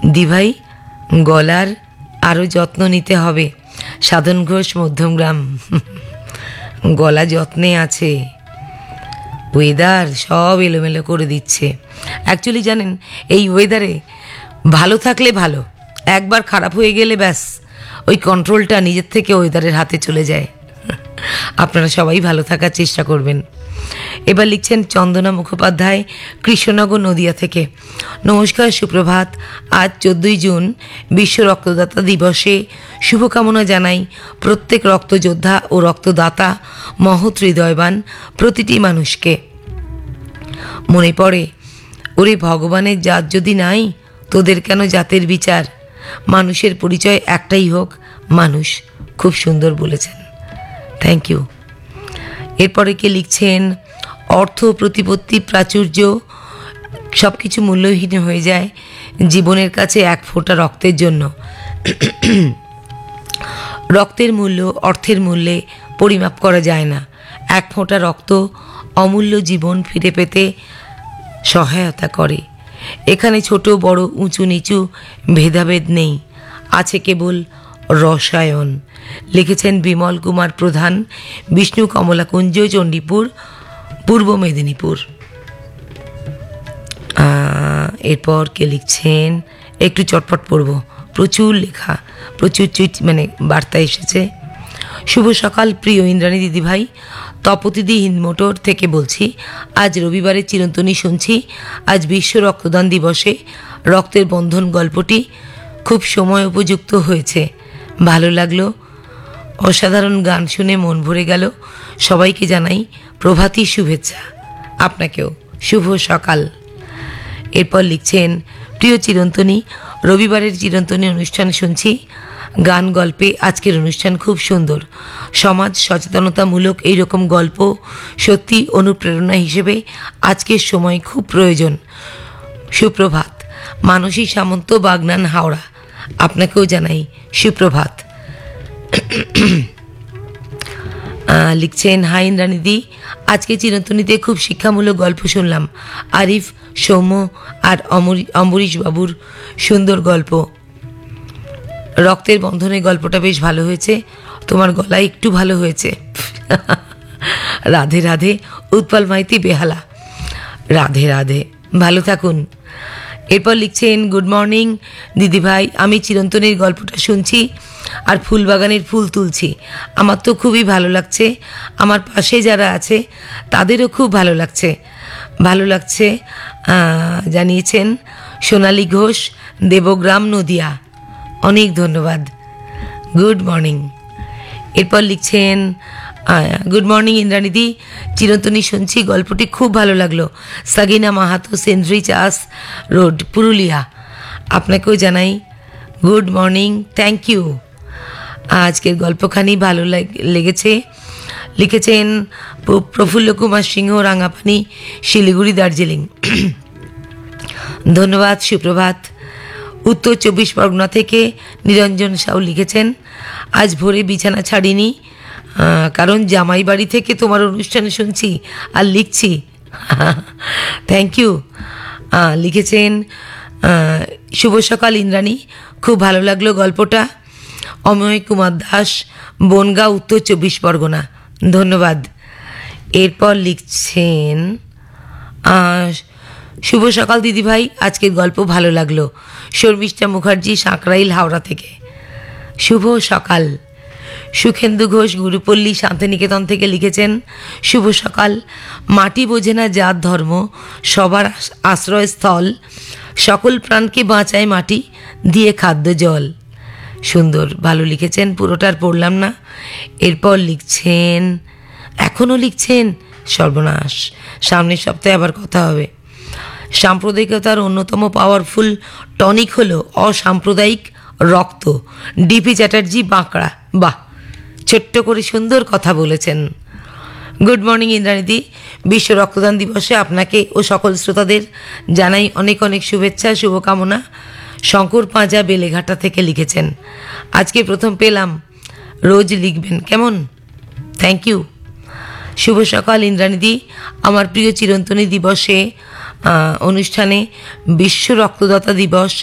দিভাই গলার আরও যত্ন নিতে হবে। সাধন ঘোষ, মধ্যমগ্রাম। গলা যত্নে আছে, ওয়েদার সব এলোমেলো করে দিচ্ছে। অ্যাকচুয়ালি জানেন, এই ওয়েদারে ভালো থাকলে ভালো, একবার খারাপ হয়ে গেলে ব্যাস ওই কন্ট্রোলটা নিজের থেকে ওয়েদারের হাতে চলে যায়। আপনারা সবাই ভালো থাকার চেষ্টা করবেন। এবার লিখছেন চন্দনা মুখোপাধ্যায়, কৃষ্ণনগর, নদিয়া থেকে। নমস্কার, সুপ্রভাত। আজ 14ই জুন, বিশ্ব রক্তদাতা দিবসে শুভকামনা জানাই প্রত্যেক রক্তযোদ্ধা ও রক্তদাতা, মহৎ হৃদয়বান প্রতিটি মানুষকে। মনে পড়ে, ওরে ভগবানের জাত যদি নাই, তোদের কেন জাতের বিচার? মানুষের পরিচয় একটাই হোক, মানুষ। খুব সুন্দর বলেছেন, থ্যাংক ইউ। এরপরে কে লিখছেন, অর্থ, প্রতিপত্তি, প্রাচুর্য সব কিছু মূল্যহীন হয়ে যায় জীবনের কাছে এক ফোঁটা রক্তের জন্য। রক্তের মূল্য অর্থের মূল্যে পরিমাপ করা যায় না। এক ফোঁটা রক্ত অমূল্য জীবন ফিরে পেতে সহায়তা করে। এখানে ছোট বড়, উঁচু নিচু ভেদাভেদ নেই, আছে কেবল রসায়ন। লিখেছেন বিমল কুমার প্রধান, বিষ্ণু কমলাকুঞ্জ, চণ্ডীপুর, পূর্ব মেদিনীপুর। এরপর কে লিখছেন, একটু চটপট পড়ব, প্রচুর লেখা, প্রচুর বার্তা এসেছে। শুভ সকাল প্রিয় ইন্দ্রাণী দিদিভাই, তপতিদি হিন্দমোটর থেকে বলছি। আজ রবিবারে চিরন্তনী শুনছি। আজ বিশ্ব রক্তদান দিবসে রক্তের বন্ধন গল্পটি খুব সময় উপযুক্ত হয়েছে, ভালো লাগলো। অসাধারণ গান শুনে মন ভরে গেল। সবাইকে জানাই প্রভাতী শুভেচ্ছা। আপনাকেও শুভ সকাল। এরপর লিখছেন, প্রিয় চিরন্তনী, রবিবারের চিরন্তনী অনুষ্ঠান শুনছি। গান গল্পে আজকের অনুষ্ঠান খুব সুন্দর। সমাজ সচেতনতামূলক এইরকম গল্প সত্যি অনুপ্রেরণা হিসেবে আজকের সময় খুব প্রয়োজন। সুপ্রভাত। মানসী সামন্ত, বাগনান, হাওড়া। আপনাকেও জানাই সুপ্রভাত। লিখছেন, হাই ইন্দ্রাণীদি, আজকে চিরন্তনীতে খুব শিক্ষামূলক গল্প শুনলাম। আরিফ, সৌম্য আর অম্বরীশ বাবুর সুন্দর গল্প। রক্তের বন্ধনের গল্পটা বেশ ভালো হয়েছে। তোমার গলা একটু ভালো হয়েছে। রাধে রাধে, উৎপল মাইতি, বেহালা। রাধে রাধে, ভালো থাকুন। এরপর লিখছেন, গুড মর্নিং দিদিভাই, আমি চিরন্তনীর গল্পটা শুনছি আর ফুলবাগানের ফুল তুলছি। আমার তো খুবই ভালো লাগছে, আমার পাশে যারা আছে তাদেরও খুব ভালো লাগছে। জানিয়েছেন সোনালী ঘোষ, দেবগ্রাম, নদিয়া। অনেক ধন্যবাদ। Good morning. এরপর লিখছেন, গুড মর্নিং ইন্দ্রাণীদি, চিরন্তনী শুনছি, গল্পটি খুব ভালো লাগলো। সাগিনা মাহাতো, সেন্দ্রি চাষ রোড, পুরুলিয়া। আপনাকেও জানাই গুড মর্নিং, থ্যাংক ইউ। আজকের গল্পখানি ভালো লেগেছে। লিখেছেন প্রফুল্ল কুমার সিংহ, রাঙাপানি, শিলিগুড়ি, দার্জিলিং। ধন্যবাদ, সুপ্রভাত। উত্তর 24 পরগনা থেকে নিরঞ্জন সাউ লিখেছেন, আজ ভোরে বিছানা ছাড়িনি, কারণ জামাই বাড়ি থেকে তোমার অনুষ্ঠানে শুনছি আর লিখছি। Thank you. লিখেছেন, শুভ সকাল ইন্দ্রাণী, খুব ভালো লাগলো গল্পটা। অময় কুমার দাস, বনগাঁ, উত্তর 24 পরগনা। ধন্যবাদ। এরপর লিখছেন, শুভ সকাল দিদিভাই, আজকের গল্প ভালো লাগলো। শর্মিষ্ঠা মুখার্জি, সাঁকরাইল, হাওড়া থেকে। শুভ সকাল। সুখেন্দু ঘোষ, গুরুপল্লী, শান্তিনিকেতন থেকে লিখেছেন, শুভ সকাল। মাটি বোঝে না জাত ধর্ম, সবার আশ্রয়স্থল, সকল প্রাণকে বাঁচায় মাটি, দিয়ে খাদ্য জল। সুন্দর, ভালো লিখেছেন, পুরোটার পড়লাম না। এরপর লিখছেন, এখনও লিখছেন, সর্বনাশ, সামনের সপ্তাহে আবার কথা হবে। সাম্প্রদায়িকতার অন্যতম পাওয়ারফুল টনিক হলো অসাম্প্রদায়িক রক্ত। ডিপি চ্যাটার্জি, বাঁকড়া। বাহ, ছোট্ট করে সুন্দর কথা বলেছেন। গুড মর্নিং ইন্দ্রাণীদি, বিশ্ব রক্তদান দিবসে আপনাকে ও সকল শ্রোতাদের জানাই অনেক অনেক শুভেচ্ছা, শুভকামনা। শঙ্কর পাঁজা, বেলেঘাটা থেকে লিখেছেন, আজকে প্রথম পেলাম, রোজ লিখবেন কেমন? Thank you. শুভ সকাল ইন্দ্রাণীদি, আমার প্রিয় চিরন্তনী দিবসে অনুষ্ঠানে বিশ্ব রক্তদাতা দিবস